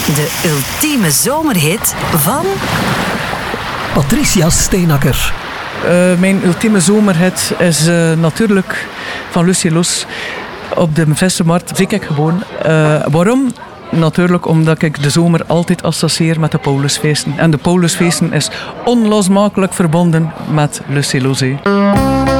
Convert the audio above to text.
De ultieme zomerhit van Patricia Steenakker. Mijn ultieme zomerhit is natuurlijk van Lucie Loes. Op de Vessenmarkt zie ik gewoon. Waarom? Natuurlijk omdat ik de zomer altijd associeer met de Paulusfeesten. En de Paulusfeesten is onlosmakelijk verbonden met Lucie Loes.